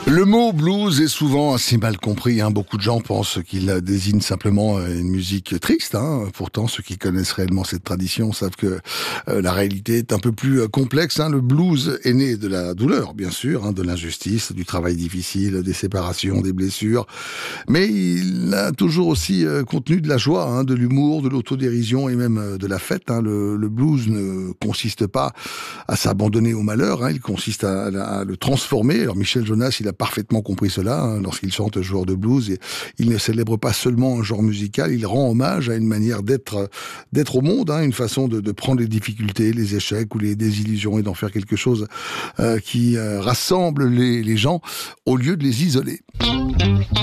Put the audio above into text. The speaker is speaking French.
Le mot blues est souvent assez mal compris. Beaucoup de gens pensent qu'il désigne simplement une musique triste. Pourtant, ceux qui connaissent réellement cette tradition savent que la réalité est un peu plus complexe. Le blues est né de la douleur, bien sûr, de l'injustice, du travail difficile, des séparations, des blessures. Mais il a toujours aussi contenu de la joie, de l'humour, de l'autodérision et même de la fête. Le blues ne consiste pas à s'abandonner au malheur, il consiste à le transformer. Alors Michel Jonas, il a parfaitement compris cela lorsqu'il chante joueur de blues. Et il ne célèbre pas seulement un genre musical, il rend hommage à une manière d'être au monde, une façon de prendre les difficultés, les échecs ou les désillusions et d'en faire quelque chose qui rassemble les gens au lieu de les isoler.